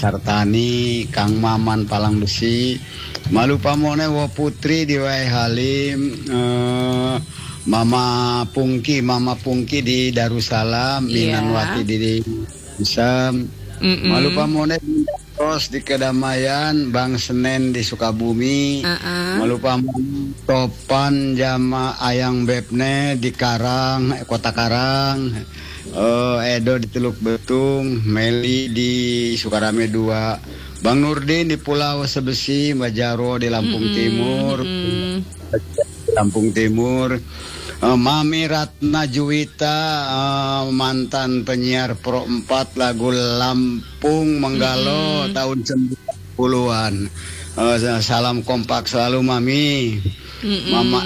Sartani, Kang Maman Palang Besi, malu pamone wo Putri di Wae Halim, Mama Pungki di Darussalam, Minanwati di Isam, malu pamone Ros di Kedamaian, Bang Senen di Sukabumi, malu pamone Topan Jama Ayang Bebne di Karang, Kota Karang. Edo di Teluk Betung, Meli di Sukarame 2, Bang Nurdin di Pulau Sebesi, Mbak Jaro di Lampung Timur, Mami Ratna Juwita, mantan penyiar Pro 4 lagu Lampung Menggalo tahun 90-an. Salam kompak selalu Mami. Mama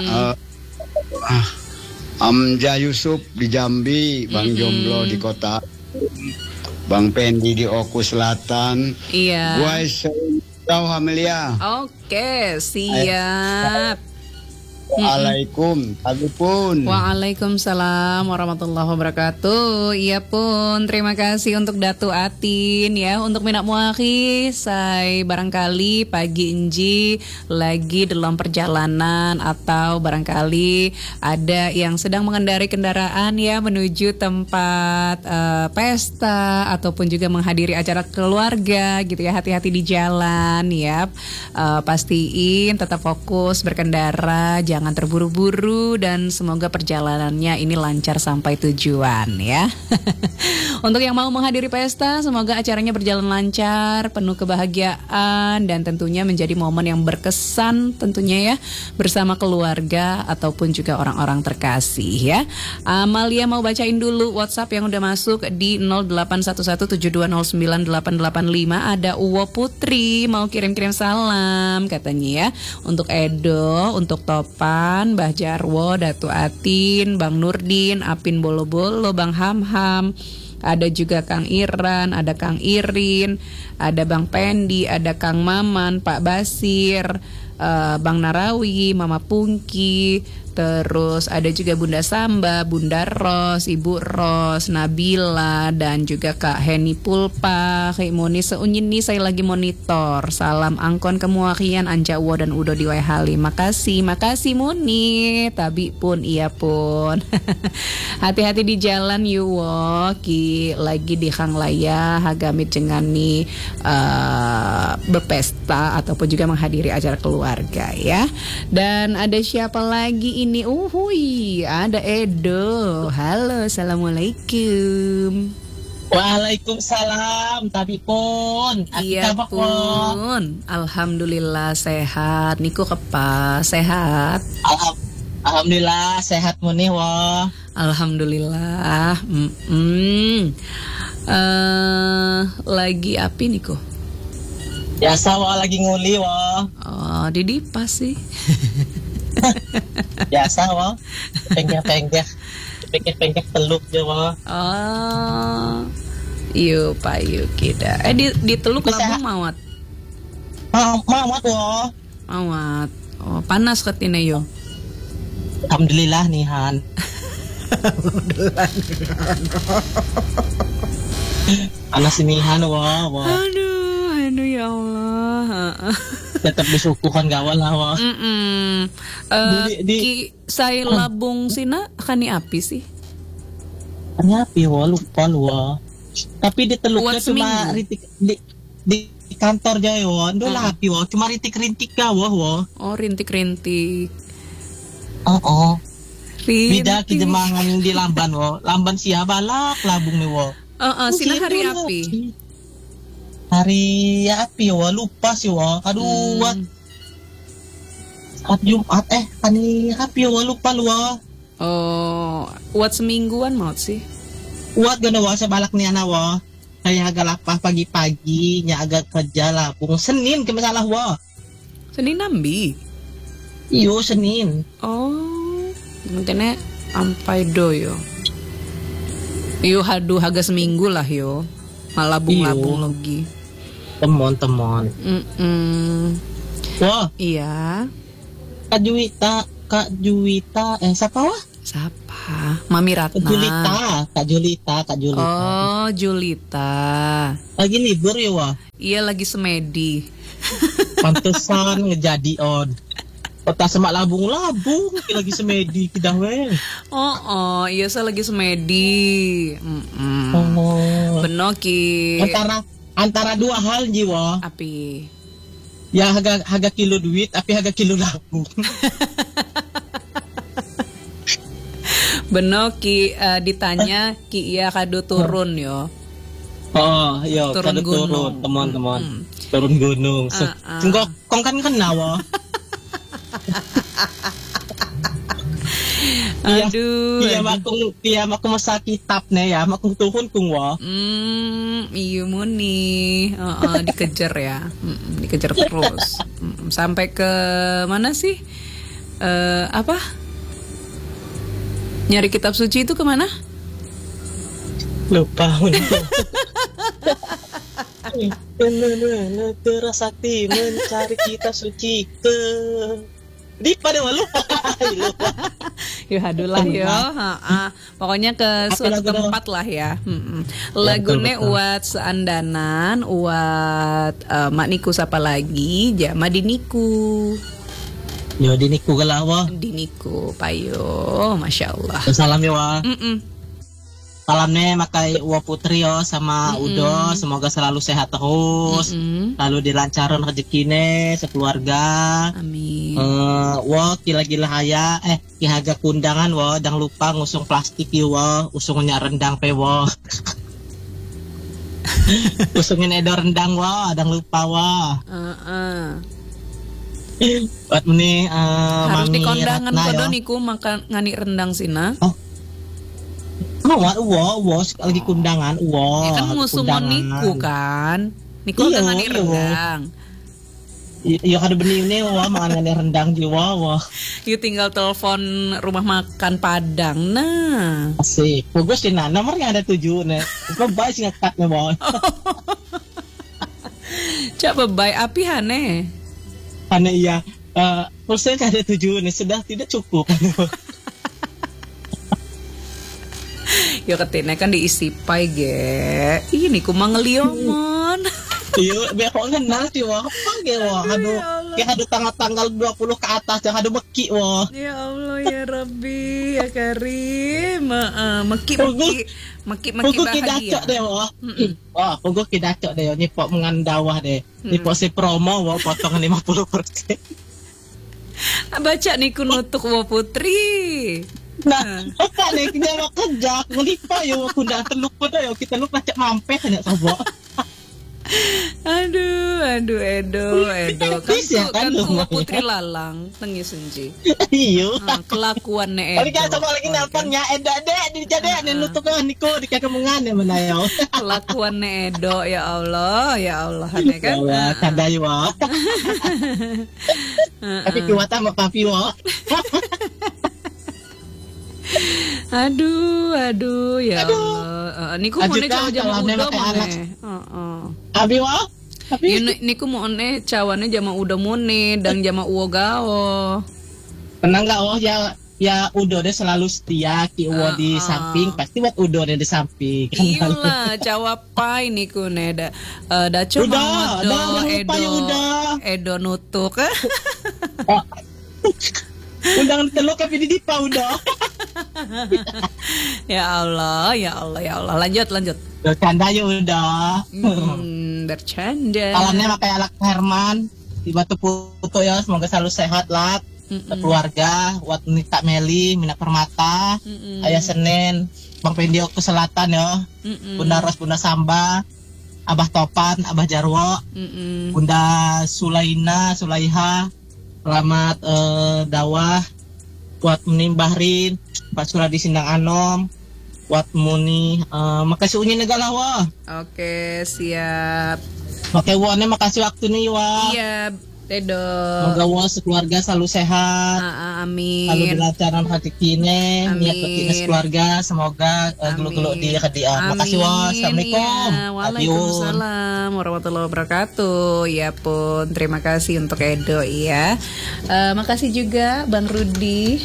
Amja Yusuf di Jambi, Bang Jomblo di Kota, Bang Pendi di Oku Selatan. Iya. Gue Jauh Amelia. Oke, siap. Waalaikum, Pun. Waalaikumsalam warahmatullahi wabarakatuh. Iya Pun, terima kasih untuk Datu Atin ya. Untuk Minak Muakhi, saya barangkali pagi Inji lagi dalam perjalanan atau barangkali ada yang sedang mengendarai kendaraan ya menuju tempat pesta ataupun juga menghadiri acara keluarga gitu ya. Hati-hati di jalan ya. Pastiin tetap fokus berkendara, jangan terburu-buru dan semoga perjalanannya ini lancar sampai tujuan ya. Untuk yang mau menghadiri pesta, semoga acaranya berjalan lancar, penuh kebahagiaan dan tentunya menjadi momen yang berkesan tentunya ya bersama keluarga ataupun juga orang-orang terkasih ya. Amalia mau bacain dulu WhatsApp yang udah masuk di 081172098885. Ada Uwo Putri mau kirim-kirim salam katanya ya. Untuk Edo, untuk Topan, Mbah Jarwo, Datu Atin, Bang Nurdin, Apin Bolo-Bolo, Bang Hamham. Ada juga Kang Iran, ada Kang Irin, ada Bang Pendi, ada Kang Maman, Pak Basir, Bang Narawi, Mama Pungki. Terus ada juga Bunda Samba, Bunda Ros, Ibu Ros, Nabila, dan juga Kak Heni Pulpa, Kak Moni Seunyini, saya lagi monitor. Salam angkon kemuakian Anja Uwo dan Udo di Waihali. Makasih Moni. Tapi Pun, iya Pun. Hati-hati di jalan Yuwo, ki lagi di Kang Laya, Hagamit Jengani berpesta ataupun juga menghadiri acara keluarga ya. Dan ada siapa lagi ini? Ada Edo. Halo, assalamualaikum. Waalaikumsalam, tapi Pun. Iya Pun. Alhamdulillah sehat. Niku kepa sehat. Alhamdulillah sehat muni wah. Alhamdulillah. Lagi api Niku? Biasa wah lagi nguli wah. Oh, di pas sih. Biasa wah. Penggak peluk aja wah. Oh. Yuk Pak yuk kita. Di Teluk Lampung mawat. Mawat wah. Mawat. Oh, panas katine yo. Alhamdulillah nih Han. Panas ini Han wah. Aduh ya Allah. Tetap disukukan gawal lah wah. Ki saya labung sina kani api sih. Kani api wah lupa wah. Tapi di Teluknya cuma ritik di kantor jaya wah. Ndolah api wah. Cuma rintik-rintik gawah wah. Oh rintik-rintik. Beda kejemangan di Lamban wah. Lamban siapa lah labung nih wah. Sina hari api. Hari api wah lupa sih wah. Aduh wat. Jumat kani api wah lupa wah. Oh, wat semingguan mau sih. Wat gana wah sebalak ni ana wah. Kayak agak lapah pagi-pagi nya agak kerja labung Senin ke masalah wah. Senin nambi. Iyo Senin. Oh, mungkinnya ampai do yo. Yo haduh haga seminggu lah yo. Malabung-labung lagi. Temon. Wah. Iya. Kak Juwita, siapa wah? Siapa? Mami Ratna. Kak Julita. Oh, Julita. Lagi libur ya, wah. Iya, lagi semedi. Pantesan ngejadi on. Kota Semak labung lagi semedi kita we. Iya saya lagi semedi. Benoki. Antara dua hal jiwa. Api. Ya harga kilo duit, tapi harga kilo labung. Benoki ditanya ki iya kado turun yo. Oh, yo turun kado gunung. Turun teman-teman. Turun gunung. Sengkok kong kan kenal. Aduh. Iya makung masa kitab nih ya, makung tuhun kung wa. Iya muni. Dikejar ya. Dikejar terus. Sampai ke mana sih? Apa? Nyari kitab suci itu kemana? Lupa. Terasakti mencari kitab suci ke di pada lupa. Ya hadulah yo. Pokoknya ke suatu tempat lah ya. Lagune uat seandanan, uat makniku siapa lagi? Jama diniku. Yo diniku galawa. Diniku payo, masya Allah. Salam ya wa. Salamnya makai Uwa Putri yo sama Udo, semoga selalu sehat terus, lalu dilancarin rezekine sekeluarga. Amin. Wo gila-gila haya, kihaga kundangan wo, jangan lupa ngusung plastik yo wo, usungnya rendang pe wo. Usungin edo rendang wo, jangan lupa wo. Buat ini harus Mami dikondangan Ratna, kodo niku makan ngani rendang sina. Uwo lagi kundangan, Ya kan musuhon niku kan. Niku kan ngani rendang. Iya kada benih ini makan ngani rendang jiwa Yuk tinggal telepon rumah makan Padang. Nah. Asik. Bagus sih nomornya ada 7 nih. Bye sih ngekatnya wo. Coba bye api hane. Karena iya pulsa ada 7 nih sudah tidak cukup. Yo ketina kan diisi pai ge. Ini ku mangeliomon. Iya, biar kok kenal sih wah. Apa ge wah? Aduh tanggal 20 ke atas jangan ada meki wah. Ya Allah ya Rabbi ya Karim. Meki bahagia. Deh wah. Wah, punggu kidacok deh ni pok mengandawah deh. Ni pok si promo wah potongan 50%. Baca niku nutuk Wo Putri. Nah, apa nih kita makan jak ngelipa yo kunda teluk pada yo kita lupa cak mampet hanya sobo. Aduh Edo kan tuh Putri Lalang tengi senji. Iyo. Kelakuan Edo. Kali kan sama lagi nelponnya Edo di jade nutuk niku di kakamungan ya mana yo. Kelakuan Edo ya Allah hane kan. Ya kandai wa. Tapi kiwata mau papi wa. Aduh ya Allah. Niku mau cawa jama udah mone. Abi wa? Tapi niku mau cawane jama udah mone dan jama uwo gao. Tenang gak oh ya udo deh selalu setia ki uwo di samping pasti buat udo deh di samping. Iyalah cawa pai niku ne da cuma Edo nutuk. Undangan teluk tapi di dipa udah. Ya Allah. Lanjut. Bercanda ya udah. Bercanda. Salamnya pakai Alak Herman di Batu Putu ya, semoga selalu sehat lah. Keluarga, Wat Nita Meli, Mina Permata, Ayah Senin, Bang Pendio ke Selatan ya. Bunda Ros, Bunda Samba, Abah Topan, Abah Jarwo, Bunda Sulaiha. Selamat dakwah buat Muni Bahrin, Pak Suradi Sindang Anom, buat Muni makasih unyi negala wa. Oke, siap. Oke, Wane makasih waktu nih wa. Iya, Dedo. Semoga wa sekeluarga selalu sehat. Amin. Selalu dilancarkan rezekine, niat begini keluarga semoga gelu-gelu di hadiah. Makasih wa. Assalamualaikum. Ya, waalaikumsalam warahmatullahi wabarakatuh. Ya pun, terima kasih untuk Edo ya. Makasih juga Bang Rudi.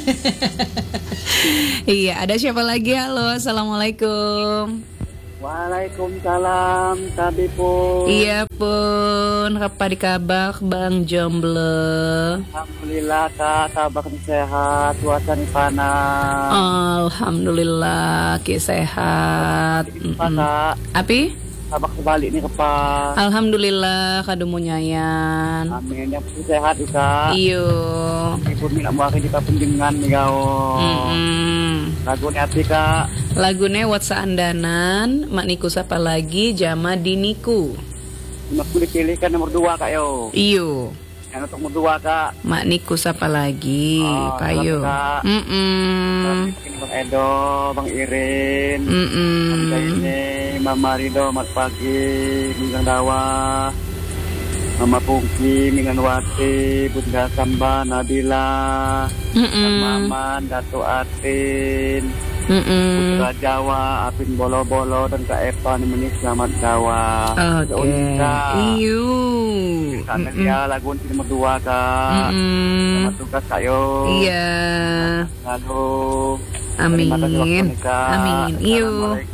Iya, ada siapa lagi? Halo, assalamualaikum. Waalaikumsalam, tadi pun. Iya pun, apa di kabar Bang Jomblo? Alhamdulillah kak, kabar sehat, cuaca panas. Alhamdulillah, ki sehat. Kak. Api? Kabar sebalik nih kepas. Alhamdulillah, kadumu nyayan. Amin, yang sehat kak. Iyo. Ibu minta muakin kita penjengan nih kau. Lagu hati kak. Lagune Wat Saandanan, Mak Niku sapa lagi, Jama Diniku. Mas pilih kan nomor 2 kak yo. Iyo. Yang untuk nomor 2 kak. Mak Niku sapa lagi, Payo. Bang Edo, Bang Irin, Bang Jaine, Mama Rido, Mat Pagi, Mingang Dawa, Mama Pungki, Mingan Wati, Bunda Samba, Nabila, Maman, Dato Atin, Putra Jawa, Apin Bolo-Bolo, dan Kak Eva Nimeni Selamat Jawa. Oke. Iyo. Karena dia lagu nomor 2 kak. Selamat tugas kak yo. Iya. Lalu. Amin. Amin. Iyo.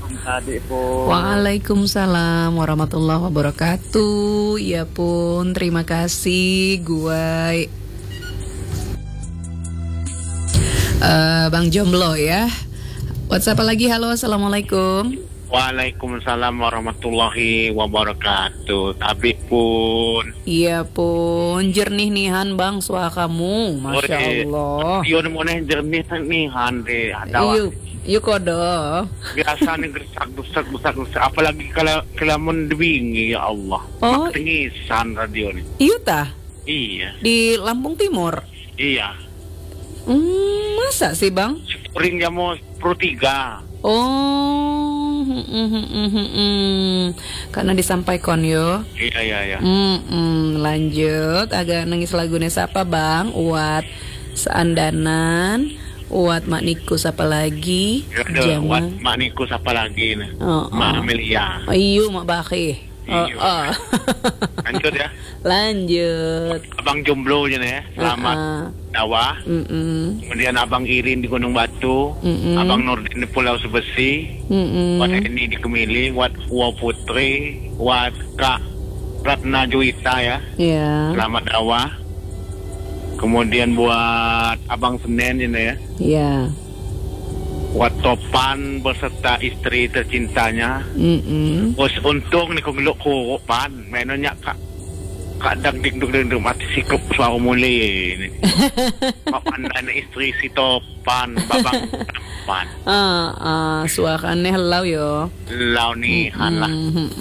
Waalaikumsalam warahmatullahi wabarakatuh. Ya pun, terima kasih gue Bang Jomblo ya. WhatsApp lagi, halo, assalamualaikum. Waalaikumsalam warahmatullahi wabarakatuh. Tapi pun. Iya pun, jernih nihan Bang suara kamu, masya Allah. Iya nih jernih nihan deh. Iya kodo. Biasa nih gersak. Apalagi kalau kelamun dewingi ya Allah. Oh. Tengisan radio nih. Iya tah? Iya. Di Lampung Timur. Iya. Masa sih Bang? Spring Jamo Pro 3. Oh, karena disampaikan yo. Iya. Lanjut, agak nangis lagunya siapa Bang? Uat Saandanan, Uat Mak Niku siapa lagi? Uat Mak Niku siapa lagi nih? Mak Amelia. Iyo Mak Baki. Lanjut ya. Lanjut. Abang Jomblo aja nih ya. Selamat Dawa. Kemudian Abang Irin di Gunung Batu. Abang Nurdin di Pulau Sebesi. Wat Eni di Kemili. Wat Uwa Putri. Wat Kak Ratna Juwita ya. Iya. Selamat Dawa. Kemudian buat Abang Senen ini ya. Iya. Buat Topan beserta istri tercintanya. Bos untung nih kau ngeluk pan. Mainnya kak daging mati sikap suara mulai ini. Papan istri si Topan, babang Topan. Suaranya helau yo. Helau nih halah.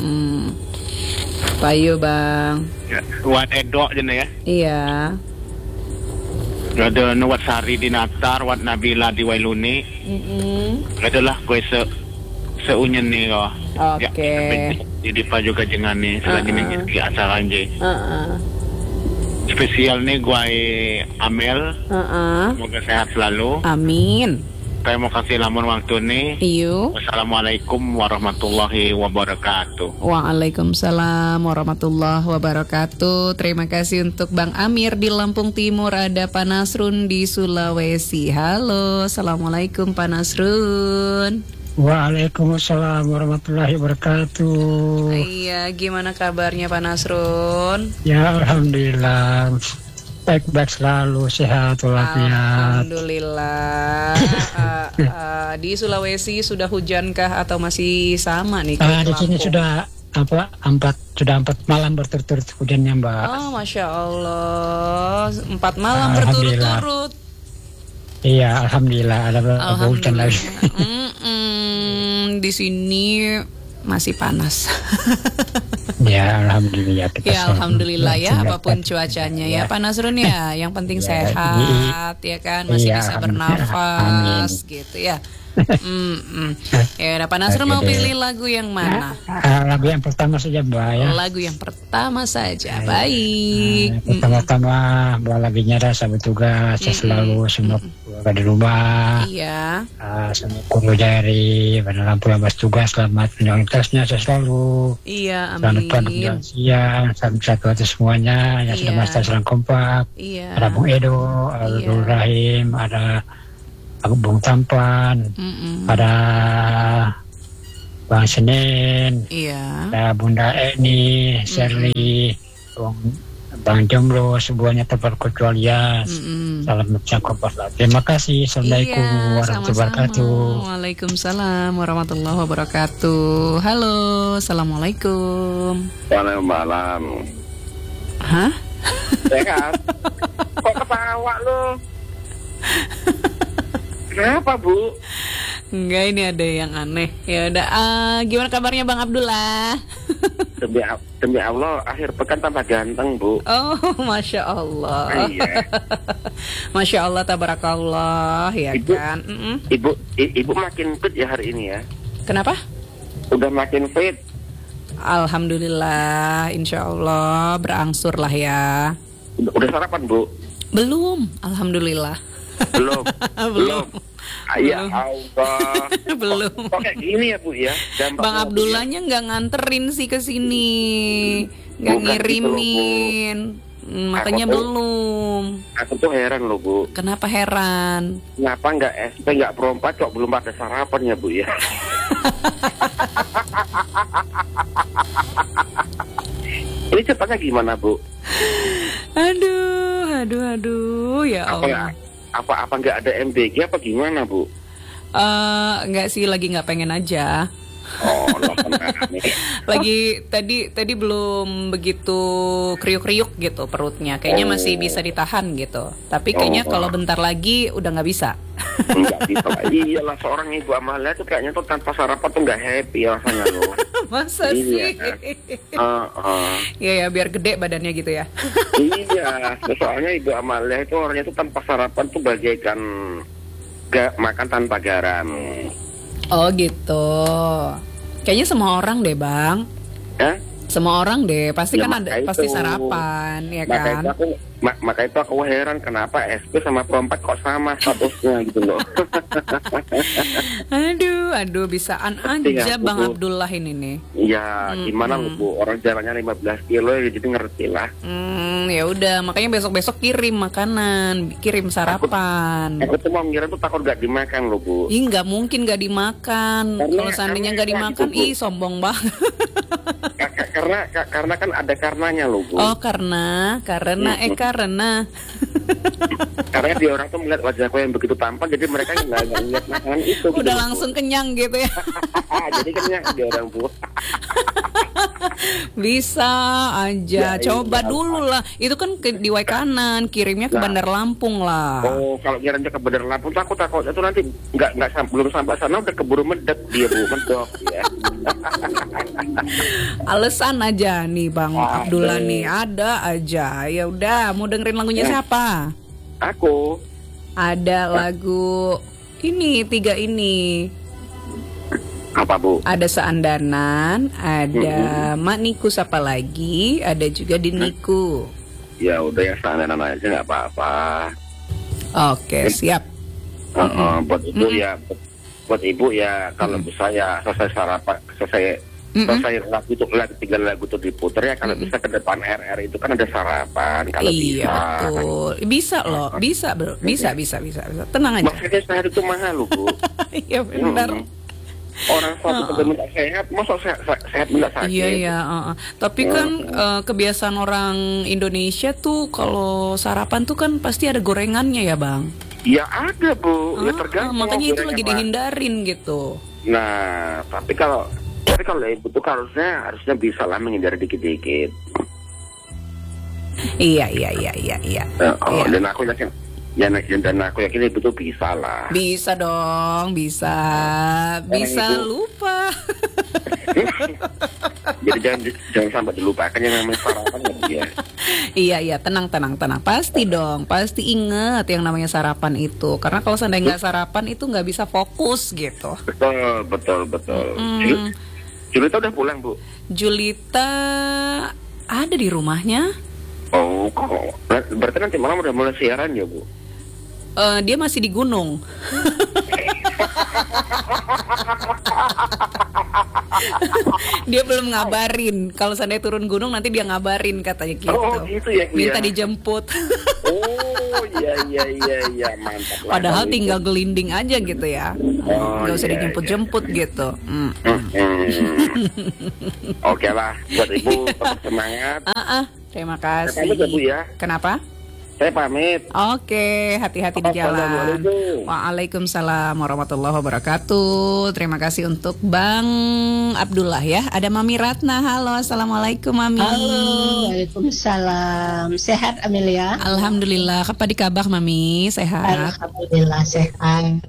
Payo Bang. Ya, buat Edo aja ya. Iya. Ada Nuwat Sari di Natar, Wat Nabila di Wailuni. Adalah gue seunyen nih kau. Oke. Jadi Pak juga jangan nih selagi mengisi acara aja. Spesial nih gue Amel. Semoga sehat selalu. Amin. Saya mau kasih lamun waktu nih. Iyo. Wassalamualaikum warahmatullahi wabarakatuh. Waalaikumsalam warahmatullahi wabarakatuh. Terima kasih untuk Bang Amir di Lampung Timur. Ada Pak Nasrun di Sulawesi. Halo, assalamualaikum Pak Nasrun. Waalaikumsalam warahmatullahi wabarakatuh. Iya, gimana kabarnya Pak Nasrun? Ya, alhamdulillah. Baik-baik selalu, sehat walafiat. Alhamdulillah. Di Sulawesi sudah hujankah atau masih sama nih? Di sini sudah 4 malam berturut-turut hujannya, Mbak. Oh, Masya Allah, 4 malam berturut-turut. Iya, alhamdulillah ada hujan lagi. Di sini masih panas. Ya, alhamdulillah. Alhamdulillah ya, apapun cuacanya ya, Pak Nasrun ya. Yang penting sehat, ya kan, masih bisa bernafas, gitu ya. Ya udah, Pak Nasrul mau pilih lagu yang mana? Lagu yang pertama saja, Mbak ya. Lagu yang pertama saja. Baik. Pertama-tama Mbak laginya ada sahabat tugas, selalu semua keluarga di rumah. Iya. Semua guru dari pada lampu yang tugas, selamat menjalankan tugasnya selalu. Iya, Selamat amin. pagi siang, salam satu atas semuanya yang sudah master serang kompak. Iya. Ada Bung Edo, ada Bung Rahim, ada Bung Tampan, ada Bang Senin, ada Bunda Eni, Sherly, Bang Jomblo, semuanya terperkecualian. Salam kompak. Terima kasih. Assalamualaikum warahmatullahi wabarakatuh. Waalaikumsalam warahmatullahi wabarakatuh. Halo, assalamualaikum. Waalaikumsalam. Hah? Sehat? Kok ketawa lo? Kenapa, Bu? Enggak, ini ada yang aneh. Ya udah, gimana kabarnya Bang Abdullah? Demi Allah, akhir pekan tambah ganteng, Bu. Oh, Masya Allah. Iya. Masya Allah, tabarakallah, ya Ibu, kan? Ibu makin fit ya hari ini ya? Kenapa? Udah makin fit. Alhamdulillah, insya Allah berangsur lah ya. Udah sarapan, Bu? Belum, alhamdulillah. Belum. Belum. Ya Allah. Belum. Kok kayak gini ya, Bu ya? Bang Abdullahnya nggak nganterin sih ke sini, nggak ngirimin. Makanya belum. Aku tuh heran loh, Bu. Kenapa heran? Kenapa nggak SP, nggak Pro 4 kok belum pada sarapan ya, Bu ya? Ini cepatnya gimana, Bu? Aduh, ya Allah. Apa nggak ada MBG apa gimana, Bu? Nggak sih, lagi nggak pengen aja. Oh, lagi tadi belum begitu kriuk-kriuk gitu perutnya. Kayaknya masih bisa ditahan gitu. Tapi kayaknya kalau bentar lagi udah nggak bisa. Nggak bisa. Iyalah, seorang ibu Amalia tuh kayaknya tuh tanpa sarapan tuh nggak happy rasanya loh. Masa sih? Iya ya, biar gede badannya gitu ya. Iya, soalnya ibu Amalia itu orangnya tuh tanpa sarapan tuh bagaikan gak makan tanpa garam. Oh gitu. Kayaknya semua orang deh, Bang. Semua orang deh, pasti ya, kan ada pasti sarapan, ya kan? Maka itu aku heran kenapa SP sama Pro 4 kok sama statusnya gitu loh. Aduh, bisaan aja Bang Abdullah ini nih. Iya, gimana Bu? Orang jalannya 15 kilo ya, jadi ngerti lah. Ya udah, makanya besok-besok kirim makanan, kirim sarapan. Aku tuh mau ngira tuh takut gak dimakan loh, Bu. Ih, nggak mungkin gak dimakan. Kalau seandainya nggak dimakan, ih sombong banget. Karena kan ada karenanya loh, Bu. Oh, karena karena dia orang tuh melihat wajahku yang begitu tampan, jadi mereka nggak lihat makanan itu. Udah gitu, langsung kenyang gitu ya. Jadi kenyang dia orang, Bu. Bisa aja, coba dulu lah. Itu kan di Waikanan, kirimnya ke Bandar Lampung lah. Oh, kalau kirimnya ke Bandar Lampung, aku takut itu nanti belum sampai sana udah keburu medek dia, Bu, medok ya. Alasan aja nih Bang Abdullah nih, ada aja. Ya udah, mau dengerin lagunya siapa? Aku. Ada lagu ini 3 ini. Apa, Bu? Ada Seandanan, ada Mak Niku Sapa Lagi, ada juga Diniku. Ya udah, yang Seandanan aja nggak apa-apa. Oke, siap. Buat ibu ya kalau bisa ya selesai sarapan, selesai lagu itu, tinggal lagu itu diputer ya. Kalau bisa ke depan RR itu kan ada sarapan. Kalau iya, bisa betul. Bisa loh, bisa bro, bisa. Tenang aja. Maksudnya sehat itu mahal loh, Bu. Iya benar. Orang satu minta sehat, masa sehat minta sakit? Iya. Tapi kan kebiasaan orang Indonesia tuh kalau sarapan tuh kan pasti ada gorengannya ya, Bang. Ya ada, Bu. Ya tergantung. Makanya itu lagi dihindarin gitu. Nah, tapi kalau ibu tuh harusnya bisa lah menghindari dikit-dikit. Iya. Dan aku yakin. Dan aku yakin ibu tuh bisa lah. Bisa dong, bisa ibu, lupa. Jadi jangan sampai dilupakan yang namanya sarapan ya. Iya, tenang. Pasti dong, pasti inget yang namanya sarapan itu. Karena kalau seandainya nggak sarapan itu nggak bisa fokus gitu. Betul. Julita udah pulang, Bu? Julita ada di rumahnya. Oh, kok. Berarti nanti malam udah mulai siaran ya, Bu? Dia masih di gunung. Dia belum ngabarin. Kalau seandainya turun gunung nanti dia ngabarin katanya gitu. Oh gitu ya, minta dijemput. Oh iya mantap. Padahal tinggal gelinding aja gitu ya. Nggak usah dijemput-jemput gitu. Oke lah, buat Ibu tetap semangat. Terima kasih. Saya pamit ya, Bu ya. Kenapa? Saya pamit. Oke, hati-hati di jalan. Waalaikumsalam warahmatullahi wabarakatuh. Terima kasih untuk Bang Abdullah ya. Ada Mami Ratna. Halo, assalamualaikum Mami. Halo, waalaikumsalam. Sehat Amelia? Alhamdulillah. Apa di kabar Mami? Sehat. Alhamdulillah sehat.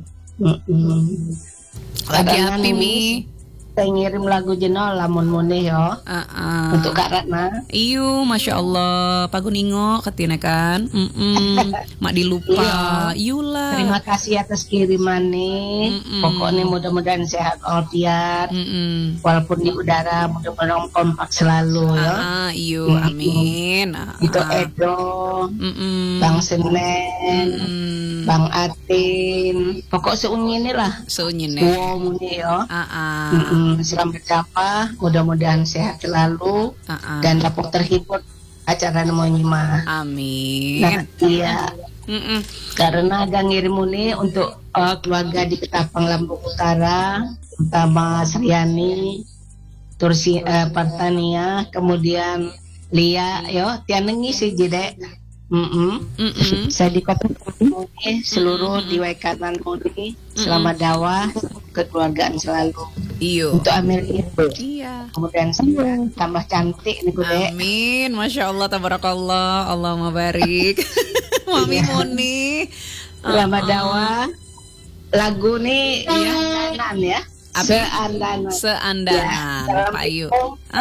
Lagi apa Mi? Saya ngirim lagu Jeno Lamun Muneh yo. Untuk Kak Ratna. Iyo, Masya Allah. Pak Guningo katanya kan. Mak dilupa. Iyulah. Terima kasih atas kirimannya. Pokoknya mudah-mudahan sehat walafiat. Walaupun di udara mudah-mudahan kompak selalu ya. Iyo, amin. Itu Edo, Bang Senen, Bang Atin. Pokok seunyini lah. Seunyini. Wow muni yo. Selamat jumpa, mudah-mudahan sehat selalu dan dapat terhibur acara Nemonyima. Amin. Nah, iya. Karena ada ngirim ini untuk keluarga di Ketapang Lampung Utara, utama Sriani, Tursi Partania, kemudian Lia, yo, tianengi si Jide. Saya di Kota Muni, seluruh di Waikanan Muni, selamat dakwah, kekeluargaan selalu. Iyo. Untuk Amelia. Iya. Kemudian saya tambah cantik nih Kude. Amin, Masya Allah, tabarakallah, Allahumma barik. Mami Muni. Selamat dakwah. Lagu nih Seandanan ya. Seandanan. Pak Ayu.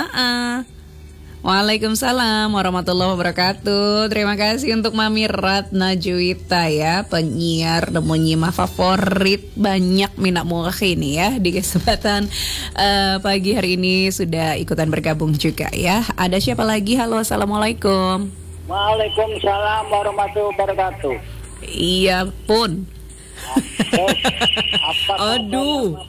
Waalaikumsalam warahmatullahi wabarakatuh. Terima kasih untuk Mami Ratna Juwita ya, penyiar Nemonyima favorit banyak minat muakhi ini ya. Di kesempatan pagi hari ini sudah ikutan bergabung juga ya. Ada siapa lagi? Halo, assalamualaikum. Waalaikumsalam warahmatullahi wabarakatuh. Iya pun. Aduh.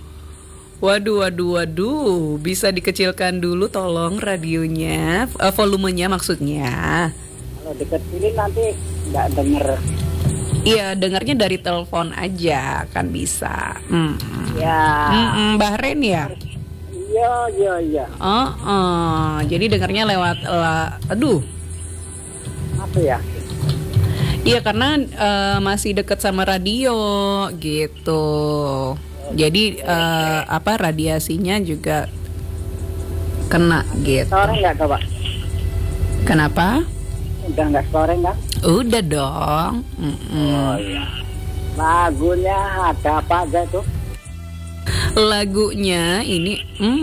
Waduh, bisa dikecilkan dulu tolong radionya, volumenya maksudnya. Kalau dikecilin nanti nggak denger. Iya, dengarnya dari telepon aja kan bisa. Ya. Bahrain ya? Iya. Jadi dengarnya lewat, Apa ya? Iya karena masih dekat sama radio gitu. Jadi radiasinya juga kena gitu. Sore nggak coba? Kenapa? Udah nggak sore nggak? Udah dong. Oh iya. Lagunya ada apa aja tuh? Lagunya ini,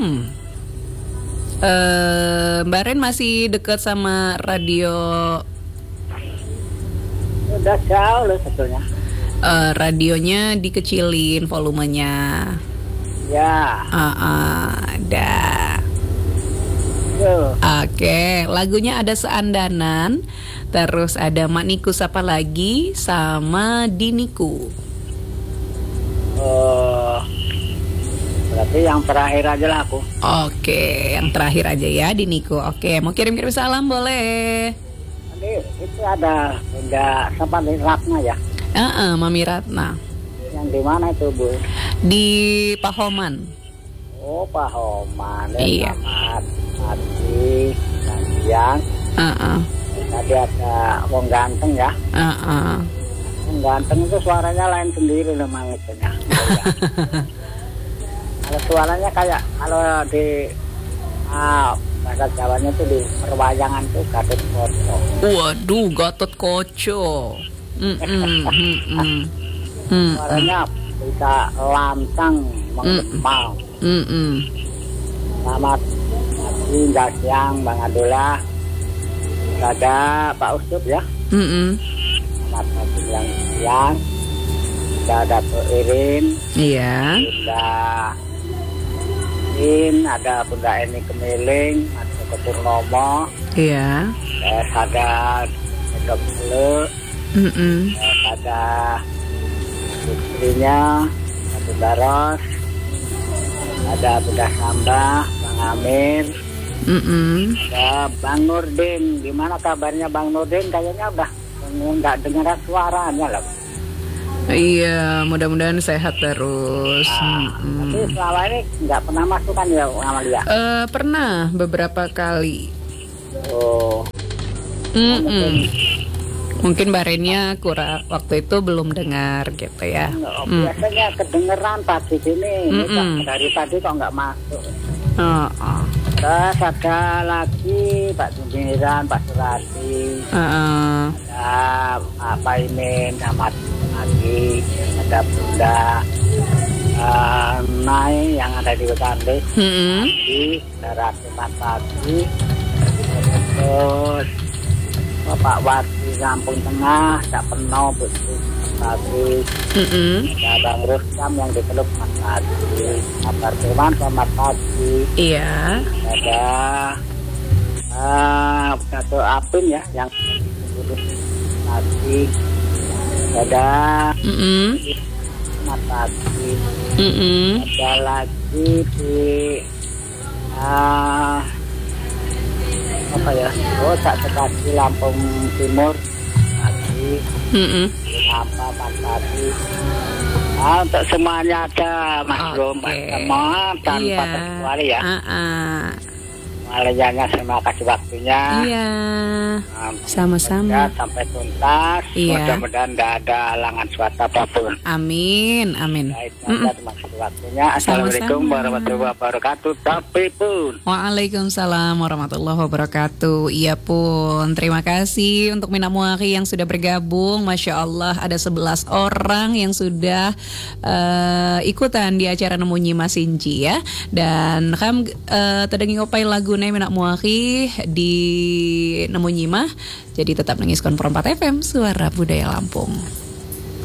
Mbak Ren masih dekat sama radio. Udah jauh loh sebetulnya. Radionya dikecilin volumenya. Ya. Ada. Oke, lagunya ada Seandanan, terus ada Makniku Sapa Lagi sama Diniku. Berarti yang terakhir aja lah aku. Oke, yang terakhir aja ya Diniku. Oke, mau kirim-kirim salam boleh. Nanti itu ada sempat di Ratna ya. Mami Ratna. Yang di mana itu Bu? Di Pahoman. Oh Pahoman. Iya. Mati siang. Tadi ada Wong Ganteng ya. Wong Ganteng itu suaranya lain sendiri memang itu ya. Kalau suaranya kayak kalau di bahasa Jawanya itu di perwayangan tuh Gatot Koco. Waduh, Gatot Koco. Suaranya bisa lantang menggema. Selamat pagi, enggak siang, Bang Abdullah. Ada Pak Ucup ya. Selamat pagi yang siang. Sudah ada Bu Irin. Iya. Ada Bunda Eni Kemiling, ada Purnomo. Iya. Ada Dok Bule. Ada istrinya, ada Daros. Ada Bunda Sambah, Bang Amir. Ada Bang Nurdin. Gimana kabarnya Bang Nurdin? Kayaknya udah nggak dengar suaranya loh. Iya, mudah-mudahan sehat terus. Tapi selama ini nggak pernah masuk kan ya, Amalia? Pernah beberapa kali. Oh. Mungkin Barennya kurang waktu itu belum dengar gitu ya. Biasanya kedengeran pagi sini. Dari tadi kok nggak masuk. Terus ada lagi Pak Jumbiran, Pak Surati. Ada Pak Imin, Ahmad lagi. Ada Bunda Nai yang ada di Bekandis. Ada Rakyat Pagi. Terus Bapak Wati Lampung Tengah, Kak Peno, Betul Pagi. Ada Bang Rustam yang di Teluk Mas Pagi. Kabar Firman, selamat pagi. Iya. Ada Dato Apin ya yang pagi. Ada selamat pagi. Ada lagi di apa ya? Tak sekali Lampung Timur pagi. Apa pagi. Untuk semuanya ada Mas Bro, semua tanpa terkecuali ya. Malayanya terima kasih waktunya. Iya. Sama-sama. Sampai tuntas. Mudah-mudahan tidak ada halangan suatu apapun. Amin. Baik, terima kasih waktunya. Assalamualaikum warahmatullahi wabarakatuh. Tapi pun. Waalaikumsalam warahmatullahi wabarakatuh. Iya pun. Terima kasih untuk Mina Muakhi yang sudah bergabung. Masya Allah ada 11 orang yang sudah ikutan di acara Nemu Nyima Sinji ya. Dan kam terdengi opai lagu Mina Muakhi di Nemu Nyima. Jadi tetap nangis kon 4 FM Suara Budaya Lampung.